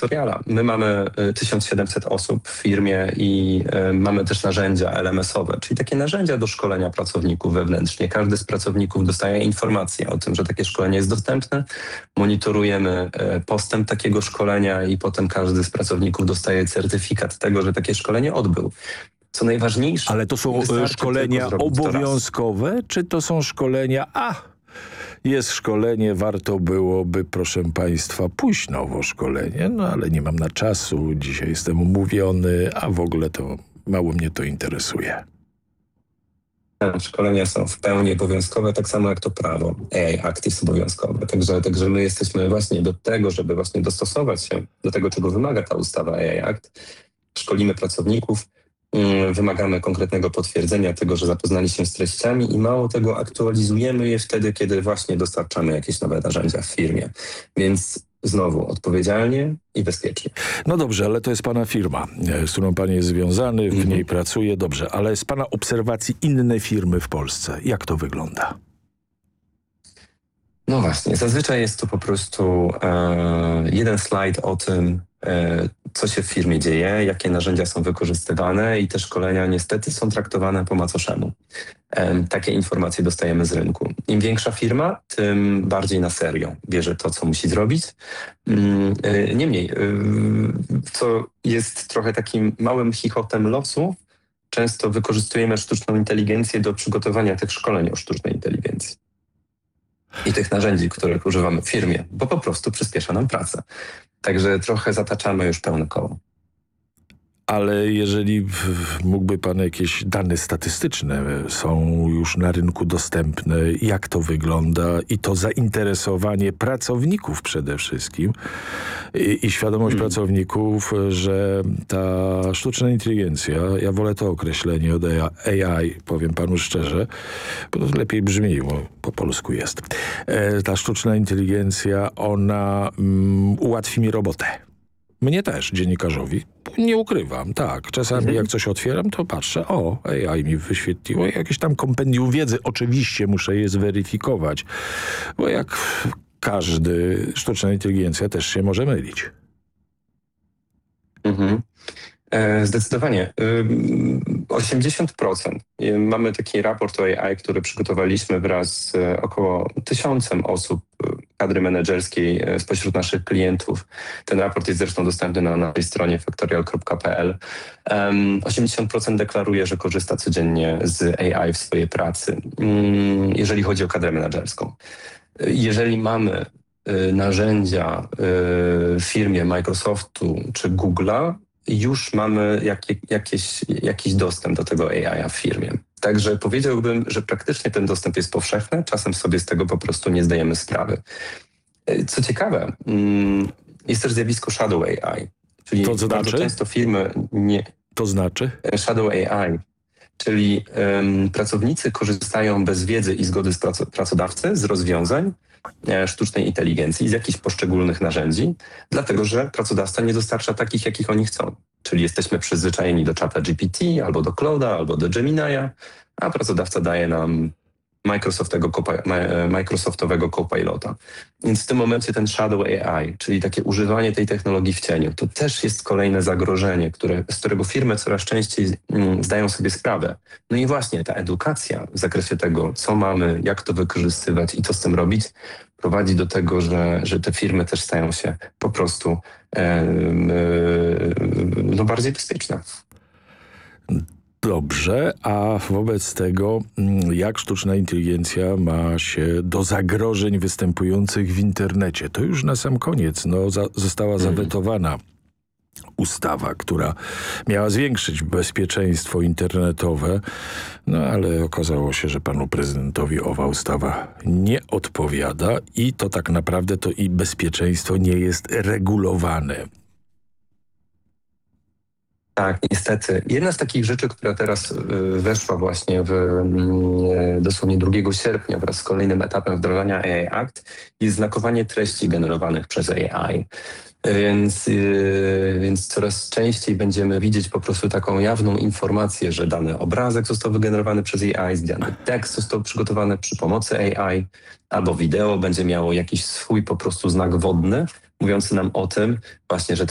Factoriala. My mamy 1700 osób w firmie i mamy też narzędzia LMS-owe, czyli takie narzędzia do szkolenia pracowników wewnętrznie. Każdy z pracowników dostaje informację o tym, że takie szkolenie jest dostępne. Monitorujemy postęp takiego szkolenia i potem każdy z pracowników dostaje certyfikat tego, że takie szkolenie odbył. Co najważniejsze... Ale to są szkolenia obowiązkowe, czy to są szkolenia... Jest szkolenie, warto byłoby, proszę państwa, pójść na owo szkolenie, no ale nie mam na czasu, dzisiaj jestem umówiony, a w ogóle to mało mnie to interesuje. Szkolenia są w pełni obowiązkowe, tak samo jak to prawo. AI Act jest obowiązkowe. Także my jesteśmy właśnie do tego, żeby właśnie dostosować się do tego, czego wymaga ta ustawa AI Act. Szkolimy pracowników, wymagamy konkretnego potwierdzenia tego, że zapoznali się z treściami i mało tego, aktualizujemy je wtedy, kiedy właśnie dostarczamy jakieś nowe narzędzia w firmie. Więc znowu odpowiedzialnie i bezpiecznie. No dobrze, ale to jest pana firma, z którą pan jest związany, w niej pracuje, dobrze, ale z pana obserwacji inne firmy w Polsce, jak to wygląda? No właśnie, zazwyczaj jest to po prostu jeden slajd o tym, co się w firmie dzieje, jakie narzędzia są wykorzystywane i te szkolenia niestety są traktowane po macoszemu. Takie informacje dostajemy z rynku. Im większa firma, tym bardziej na serio bierze to, co musi zrobić. Niemniej, co jest trochę takim małym chichotem losu, często wykorzystujemy sztuczną inteligencję do przygotowania tych szkoleń o sztucznej inteligencji i tych narzędzi, których używamy w firmie, bo po prostu przyspiesza nam pracę. Także trochę zataczamy już pełne koło. Ale jeżeli mógłby pan jakieś dane statystyczne są już na rynku dostępne, jak to wygląda i to zainteresowanie pracowników przede wszystkim i świadomość pracowników, że ta sztuczna inteligencja, ja wolę to określenie od AI, powiem panu szczerze, bo to lepiej brzmi, bo po polsku jest. Ta sztuczna inteligencja, ona ułatwi mi robotę. Mnie też, dziennikarzowi. Nie ukrywam, tak. Czasami jak coś otwieram, to patrzę, AI mi wyświetliło jakieś tam kompendium wiedzy. Oczywiście muszę je zweryfikować, bo jak każdy, sztuczna inteligencja też się może mylić. Zdecydowanie. 80%. Mamy taki raport o AI, który przygotowaliśmy wraz z około 1000 osób kadry menedżerskiej spośród naszych klientów. Ten raport jest zresztą dostępny na naszej stronie factorial.pl. 80% deklaruje, że korzysta codziennie z AI w swojej pracy, jeżeli chodzi o kadrę menedżerską. Jeżeli mamy narzędzia w firmie Microsoftu czy Google'a, już mamy jakiś dostęp do tego AI w firmie. Także powiedziałbym, że praktycznie ten dostęp jest powszechny, czasem sobie z tego po prostu nie zdajemy sprawy. Co ciekawe, jest też zjawisko Shadow AI, czyli to znaczy? Bardzo często firmy nie... To znaczy? Shadow AI, czyli pracownicy korzystają bez wiedzy i zgody z pracodawcy z rozwiązań sztucznej inteligencji, z jakichś poszczególnych narzędzi, dlatego że pracodawca nie dostarcza takich, jakich oni chcą. Czyli jesteśmy przyzwyczajeni do czata GPT, albo do Claude'a, albo do Gemini'a, a pracodawca daje nam Microsoftowego Copilota. Więc w tym momencie ten Shadow AI, czyli takie używanie tej technologii w cieniu, to też jest kolejne zagrożenie, z którego firmy coraz częściej zdają sobie sprawę. No i właśnie ta edukacja w zakresie tego, co mamy, jak to wykorzystywać i co z tym robić, prowadzi do tego, że te firmy też stają się po prostu bardziej bezpieczne. Dobrze, a wobec tego jak sztuczna inteligencja ma się do zagrożeń występujących w internecie? To już na sam koniec została zawetowana ustawa, która miała zwiększyć bezpieczeństwo internetowe, no ale okazało się, że panu prezydentowi owa ustawa nie odpowiada i to tak naprawdę to i bezpieczeństwo nie jest regulowane. Tak, niestety. Jedna z takich rzeczy, która teraz weszła właśnie dosłownie 2 sierpnia wraz z kolejnym etapem wdrażania AI Act, jest znakowanie treści generowanych przez AI. Więc coraz częściej będziemy widzieć po prostu taką jawną informację, że dany obrazek został wygenerowany przez AI, dany tekst został przygotowany przy pomocy AI, albo wideo będzie miało jakiś swój po prostu znak wodny, mówiący nam o tym właśnie, że